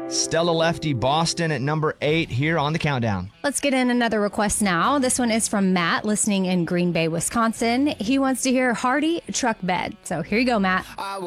Stella Lefty Boston at number 8 here on the countdown. Let's get in another request now. This one is from Matt, listening in Green Bay, Wisconsin. He wants to hear Hardy Truck Bed. So here you go, Matt.